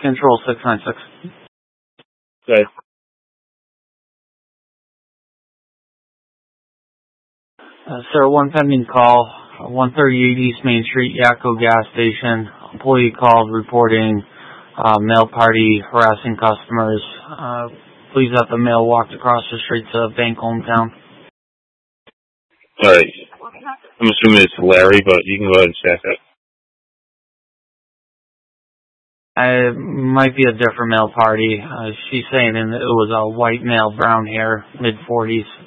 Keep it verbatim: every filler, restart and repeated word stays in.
Control six nine six. Okay. Uh, sir, one pending call, one thirty-eight East Main Street, Yakko gas station. Employee called reporting uh, mail party harassing customers. Uh, please have the mail walked across the streets of Bank Hometown. All right. I'm assuming it's Larry, but you can go ahead and stack it. It might be a different mail party. Uh, she's saying it was a white male, brown hair, mid forties.